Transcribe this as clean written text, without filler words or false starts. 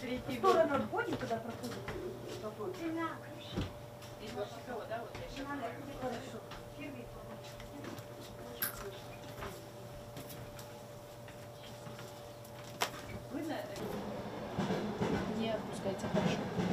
В сторону отходим, когда проходим. Здесь больше всего, да, вот я сейчас. Хорошо.